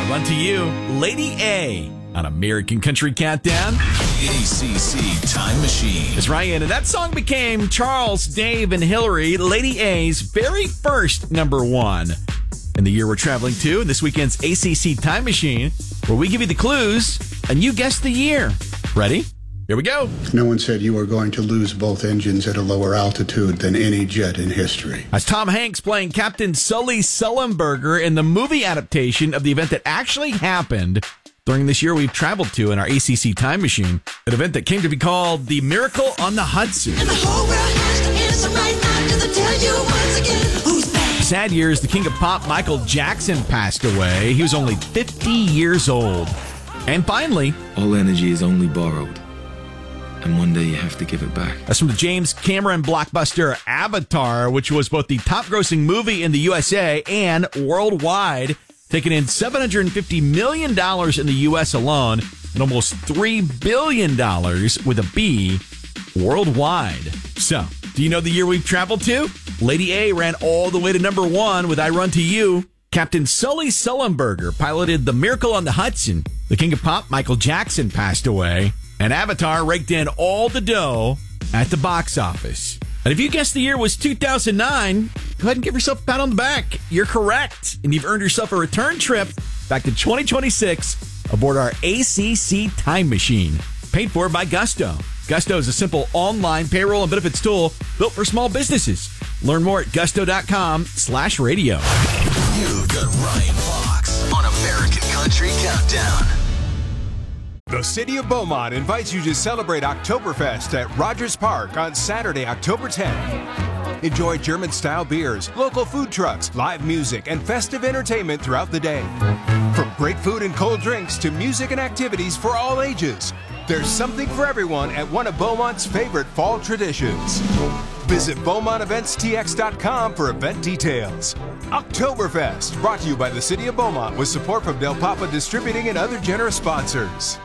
I Run to You, Lady A on American Country Countdown. ACC Time Machine. That's Ryan, and that song became Charles, Dave, and Hillary, Lady A's very first number one in the year we're traveling to, in this weekend's ACC Time Machine, where we give you the clues and you guess the year. Ready? Here we go. No one said you were going to lose both engines at a lower altitude than any jet in history. As Tom Hanks playing Captain Sully Sullenberger in the movie adaptation of the event that actually happened during this year we've traveled to in our ACC Time Machine, an event that came to be called the Miracle on the Hudson. And the whole world has to answer right now, 'cause I tell you once again, who's back? Sad years, the king of pop, Michael Jackson, passed away. He was only 50 years old. And finally, all energy is only borrowed, and one day you have to give it back. that's from the James Cameron blockbuster Avatar, which was both the top-grossing movie in the USA and worldwide, taking in $750 million in the U.S. alone and almost $3 billion with a B worldwide. So, do you know the year we've traveled to? Lady A ran all the way to number one with I Run to You. Captain Sully Sullenberger piloted the Miracle on the Hudson. The king of pop, Michael Jackson, passed away. And Avatar raked in all the dough at the box office. And if you guessed the year was 2009, go ahead and give yourself a pat on the back. You're correct. And you've earned yourself a return trip back to 2026 aboard our ACC Time Machine. Paid for by Gusto. Gusto is a simple online payroll and benefits tool built for small businesses. Learn more at gusto.com/radio. You've got Ryan Fox on American Country Countdown. The City of Beaumont invites you to celebrate Oktoberfest at Rogers Park on Saturday, October 10th. Enjoy German-style beers, local food trucks, live music, and festive entertainment throughout the day. From great food and cold drinks to music and activities for all ages, there's something for everyone at one of Beaumont's favorite fall traditions. Visit BeaumontEventsTX.com for event details. Oktoberfest, brought to you by the City of Beaumont with support from Del Papa Distributing and other generous sponsors.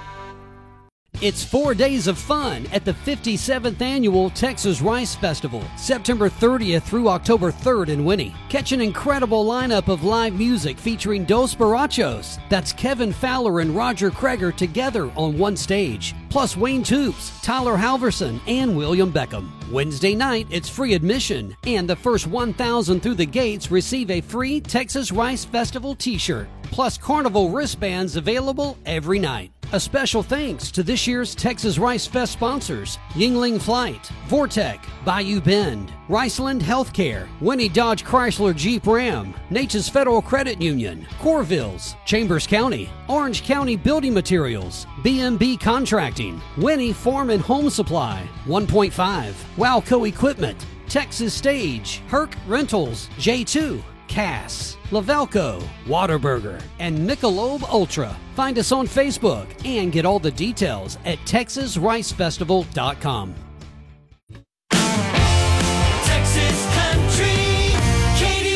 It's 4 days of fun at the 57th Annual Texas Rice Festival, September 30th through October 3rd in Winnie. Catch an incredible lineup of live music featuring Dos Barachos. That's Kevin Fowler and Roger Kreger together on one stage. Plus Wayne Toops, Tyler Halverson, and William Beckham. Wednesday night, it's free admission, and the first 1,000 through the gates receive a free Texas Rice Festival t-shirt. Plus carnival wristbands available every night. A special thanks to this year's Texas Rice Fest sponsors: Yingling Flight, Vortec, Bayou Bend, Riceland Healthcare, Winnie Dodge Chrysler Jeep Ram, Nature's Federal Credit Union, Corvilles, Chambers County, Orange County Building Materials, B&B Contracting, Winnie Farm and Home Supply, 1.5, Wowco Equipment, Texas Stage, Herc Rentals, J2, Cass, Lavelco, Whataburger, and Michelob Ultra. Find us on Facebook and get all the details at TexasRiceFestival.com. Texas Country, KD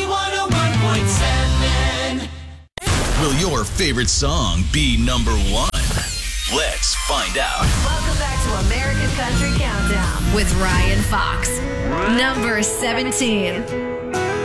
101.7. Will your favorite song be number one? Let's find out. Welcome back to American Country Countdown with Ryan Fox. Number 17.